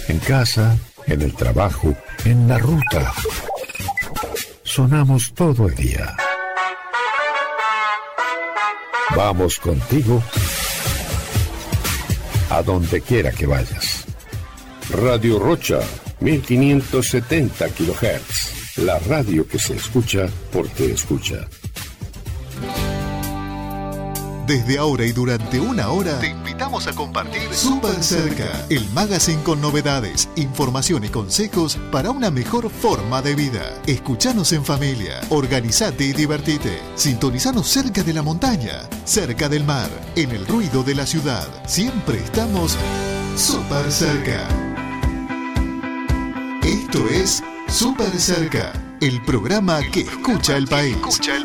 En casa, en el trabajo, en la ruta. Sonamos todo el día. Vamos contigo a donde quiera que vayas. Radio Rocha, 1570 kHz. La radio que se escucha porque escucha. Desde ahora y durante una hora te invitamos a compartir Súper Cerca, el magazine con novedades, información y consejos para una mejor forma de vida. Escuchanos en familia, organizate y divertite. Sintonizanos cerca de la montaña, cerca del mar, en el ruido de la ciudad. Siempre estamos Súper Cerca. Esto es Súper Cerca, el programa que escucha el país.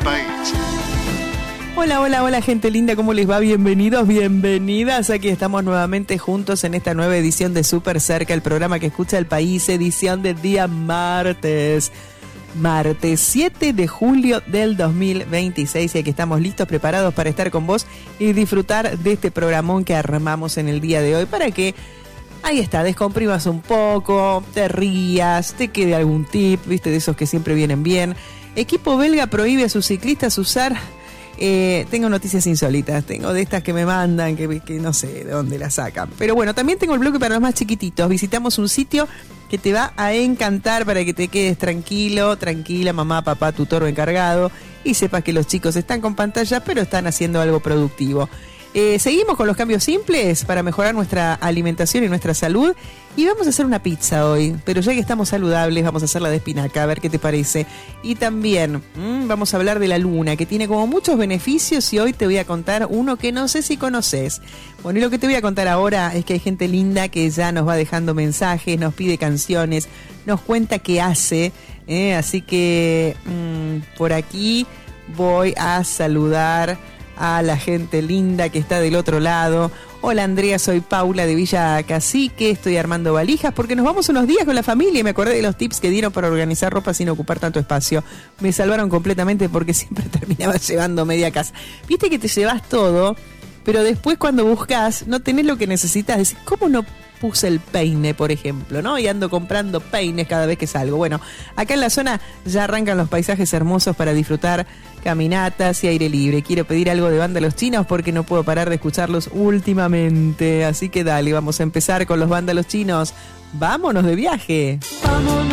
Hola, hola, hola gente linda, ¿cómo les va? Bienvenidos, bienvenidas. Aquí estamos nuevamente juntos en esta nueva edición de Súper Cerca, el programa que escucha el país, edición del día martes 7 de julio del 2026. Y aquí estamos listos, preparados para estar con vos y disfrutar de este programón que armamos en el día de hoy para que, ahí está, descomprimas un poco, te rías, te quede algún tip, viste, de esos que siempre vienen bien. Equipo belga prohíbe a sus ciclistas usar... tengo noticias insólitas, tengo de estas que me mandan, que no sé de dónde las sacan. Pero bueno, también tengo el bloque para los más chiquititos. Visitamos un sitio que te va a encantar para que te quedes tranquilo, tranquila, mamá, papá, tutor o encargado, y sepas que los chicos están con pantalla, pero están haciendo algo productivo. Seguimos con los cambios simples para mejorar nuestra alimentación y nuestra salud. Y vamos a hacer una pizza hoy, pero ya que estamos saludables, vamos a hacerla de espinaca, a ver qué te parece. Y también vamos a hablar de la luna, que tiene como muchos beneficios, y hoy te voy a contar uno que no sé si conoces. Bueno, y lo que te voy a contar ahora es que hay gente linda que ya nos va dejando mensajes, nos pide canciones, nos cuenta qué hace. Así que por aquí voy a saludar a la gente linda que está del otro lado. Hola Andrea, soy Paula de Villa Cacique, estoy armando valijas porque nos vamos unos días con la familia y me acordé de los tips que dieron para organizar ropa sin ocupar tanto espacio. Me salvaron completamente porque siempre terminaba llevando media casa. Viste que te llevas todo, pero después cuando buscas no tenés lo que necesitas. Decís, ¿cómo no puse el peine, por ejemplo, ¿no? Y ando comprando peines cada vez que salgo. Bueno, acá en la zona ya arrancan los paisajes hermosos para disfrutar caminatas y aire libre. Quiero pedir algo de Vándalos Chinos porque no puedo parar de escucharlos últimamente. Así que dale, vamos a empezar con los Vándalos Chinos. ¡Vámonos de viaje! ¡Vámonos!